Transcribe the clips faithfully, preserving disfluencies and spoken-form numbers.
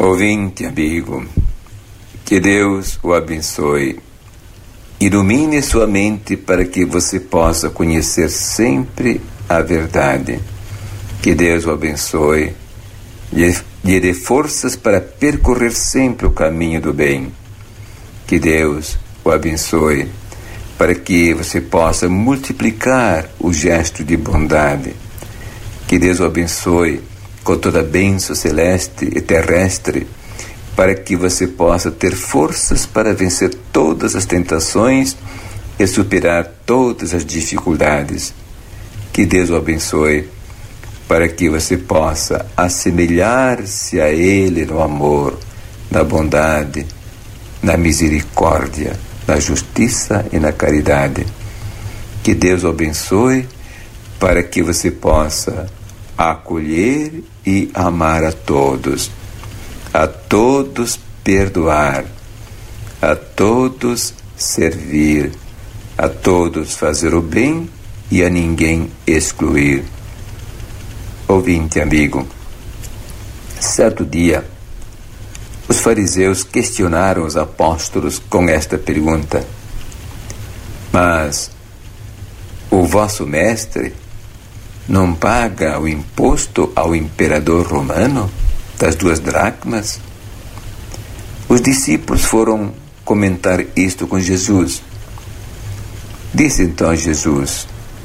Ouvinte, amigo, que Deus o abençoe. Ilumine sua mente para que você possa conhecer sempre a verdade. Que Deus o abençoe, lhe dê forças para percorrer sempre o caminho do bem. Que Deus o abençoe para que você possa multiplicar o gesto de bondade. Que Deus o abençoe com toda a bênção celeste e terrestre, para que você possa ter forças para vencer todas as tentações e superar todas as dificuldades. Que Deus o abençoe para que você possa assemelhar-se a Ele no amor, na bondade, na misericórdia, na justiça e na caridade. Que Deus o abençoe para que você possa acolher e amar a todos, a todos perdoar, a todos servir, a todos fazer o bem e a ninguém excluir. Ouvinte, amigo, certo dia, os fariseus questionaram os apóstolos com esta pergunta: mas o vosso mestre não paga o imposto ao imperador romano das duas dracmas? Os discípulos foram comentar isto com Jesus. Disse então Jesus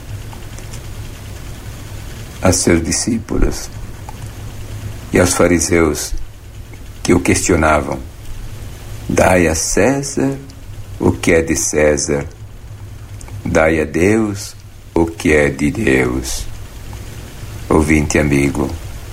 a seus discípulos e aos fariseus que o questionavam: dai a César o que é de César, dai a Deus o que é de Deus. Ouvinte, amigo,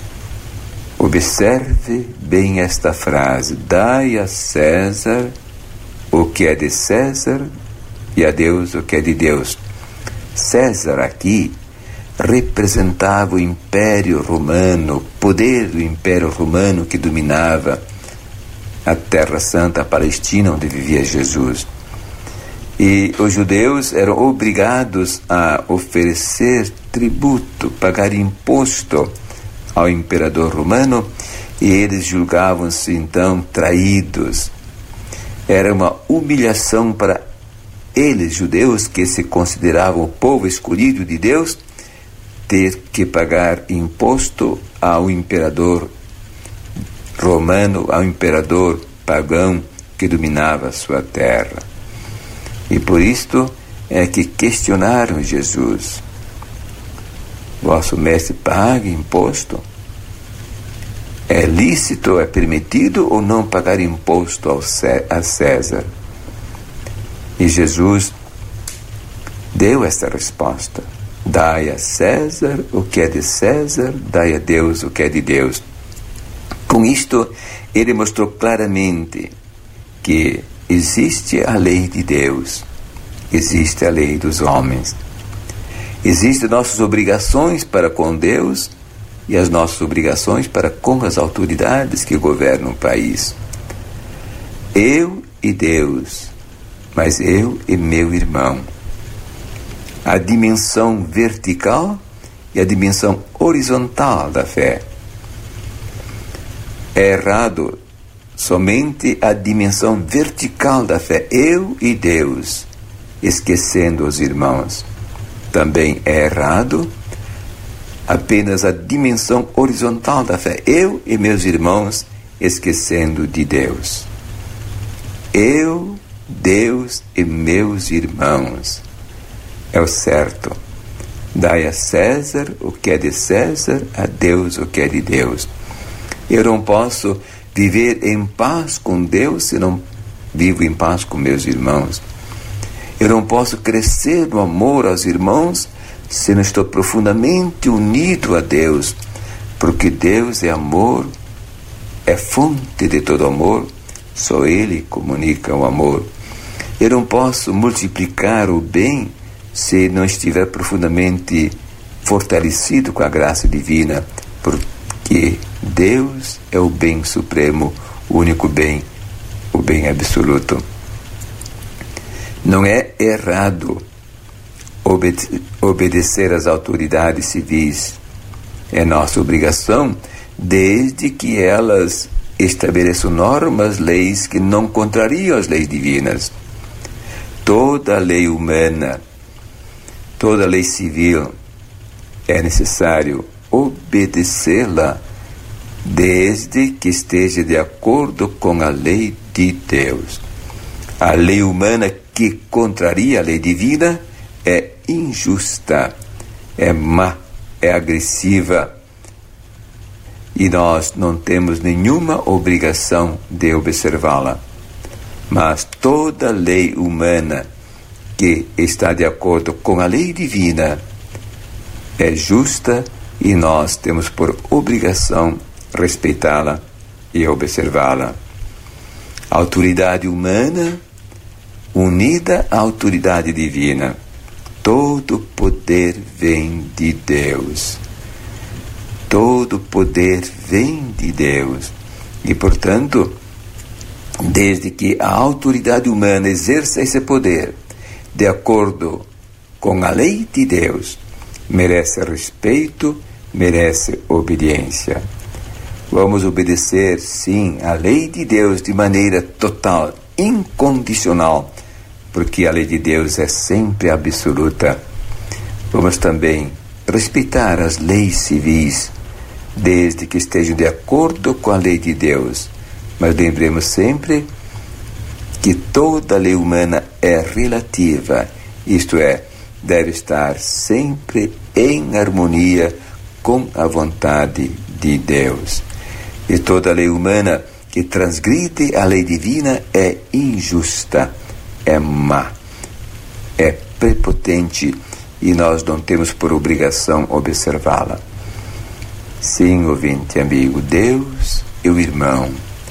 observe bem esta frase: dai a César o que é de César e a Deus o que é de Deus. César aqui representava o Império Romano, o poder do Império Romano que dominava a Terra Santa, a Palestina, onde vivia Jesus. E os judeus eram obrigados a oferecer tributo, pagar imposto ao imperador romano, e eles julgavam-se então traídos. Era uma humilhação para eles, judeus, que se consideravam o povo escolhido de Deus, ter que pagar imposto ao imperador romano, ao imperador pagão que dominava a sua terra. E por isto é que questionaram Jesus: vosso mestre paga imposto? É lícito, é permitido ou não pagar imposto ao Cé- a César? E Jesus deu esta resposta: dai a César o que é de César, dai a Deus o que é de Deus. Com isto, ele mostrou claramente que existe a lei de Deus, existe a lei dos homens. Existem nossas obrigações para com Deus e as nossas obrigações para com as autoridades que governam o país. Eu e Deus, mas eu e meu irmão. A dimensão vertical e a dimensão horizontal da fé. É errado somente a dimensão vertical da fé, eu e Deus, esquecendo os irmãos. Também é errado apenas a dimensão horizontal da fé, eu e meus irmãos, esquecendo de Deus. Eu, Deus e meus irmãos. É o certo. Dai a César o que é de César, a Deus o que é de Deus. Eu não posso viver em paz com Deus se não vivo em paz com meus irmãos. Eu não posso crescer no amor aos irmãos se não estou profundamente unido a Deus, porque Deus é amor, é fonte de todo amor, só Ele comunica o amor. Eu não posso multiplicar o bem se não estiver profundamente fortalecido com a graça divina, porque Deus é o bem supremo, o único bem, o bem absoluto. Não é errado obede- obedecer às autoridades civis. É nossa obrigação, desde que elas estabeleço normas, leis que não contrariam as leis divinas. Toda lei humana, toda lei civil, é necessário obedecê-la desde que esteja de acordo com a lei de Deus. A lei humana que contraria a lei divina é injusta, é má, é agressiva, e nós não temos nenhuma obrigação de observá-la. Mas toda lei humana que está de acordo com a lei divina é justa e nós temos por obrigação respeitá-la e observá-la. A autoridade humana unida à autoridade divina. Todo poder vem de Deus. Todo poder vem de Deus. E, portanto, desde que a autoridade humana exerça esse poder de acordo com a lei de Deus, merece respeito, merece obediência. Vamos obedecer, sim, a lei de Deus de maneira total, incondicional, porque a lei de Deus é sempre absoluta. Vamos também respeitar as leis civis, desde que estejam de acordo com a lei de Deus. Mas lembremos sempre que toda lei humana é relativa, isto é, deve estar sempre em harmonia com a vontade de Deus. E toda lei humana que transgride a lei divina é injusta, é má, é prepotente e nós não temos por obrigação observá-la. Sim, ouvinte, amigo, Deus e o irmão.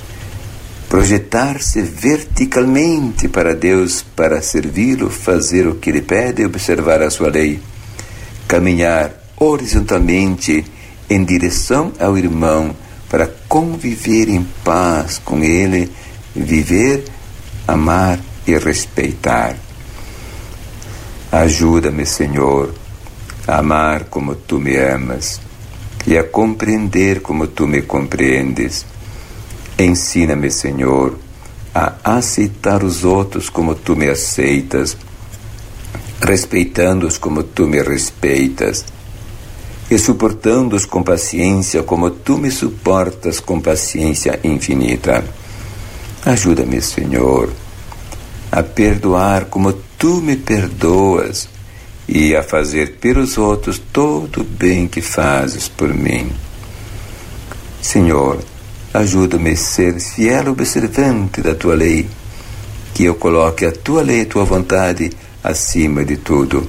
Projetar-se verticalmente para Deus, para servi-lo, fazer o que Ele pede, observar a sua lei. Caminhar horizontalmente em direção ao irmão, para conviver em paz com ele, viver, amar e respeitar. Ajuda-me, Senhor, a amar como Tu me amas e a compreender como Tu me compreendes. Ensina-me, Senhor, a aceitar os outros como Tu me aceitas, respeitando-os como Tu me respeitas, e suportando-os com paciência como Tu me suportas com paciência infinita. Ajuda-me, Senhor, a perdoar como Tu me perdoas e a fazer pelos outros todo o bem que fazes por mim. Senhor, ajuda-me a ser fiel observante da Tua lei, que eu coloque a Tua lei, a Tua vontade acima de tudo.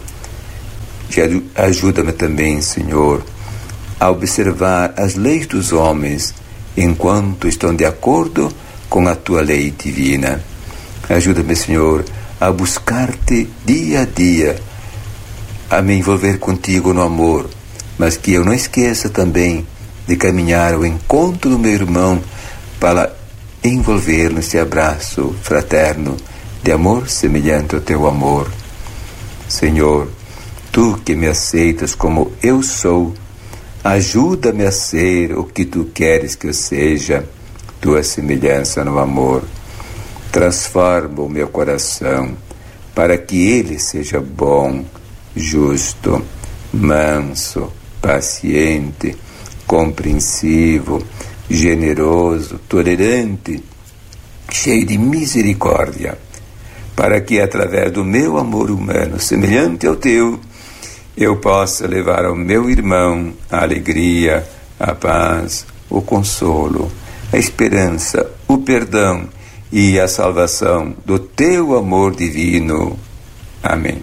Ajuda-me também, Senhor, a observar as leis dos homens enquanto estão de acordo com a Tua lei divina. Ajuda-me, Senhor, a buscar-Te dia a dia, a me envolver contigo no amor, mas que eu não esqueça também de caminhar ao encontro do meu irmão para envolver nesse abraço fraterno de amor semelhante ao Teu amor. Senhor, Tu que me aceitas como eu sou, ajuda-me a ser o que Tu queres que eu seja, Tua semelhança no amor. Transforma o meu coração para que ele seja bom, justo, manso, paciente, compreensivo, generoso, tolerante, cheio de misericórdia, para que através do meu amor humano semelhante ao Teu, eu possa levar ao meu irmão a alegria, a paz, o consolo, a esperança, o perdão e a salvação do Teu amor divino. Amém.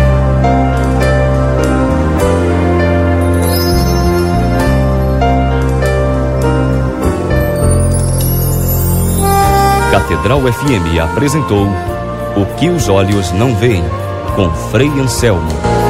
Catedral F M apresentou O que os olhos não veem, com Frei Anselmo.